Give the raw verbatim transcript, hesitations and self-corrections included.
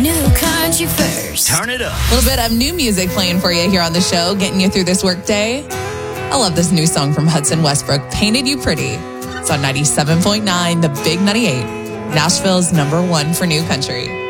New country first. Turn it up. A little bit of new music playing for you here on the show, getting you through this work day. I love this new song from Hudson Westbrook, Painted You Pretty. It's on ninety-seven point nine, The Big ninety-eight, Nashville's number one for new country.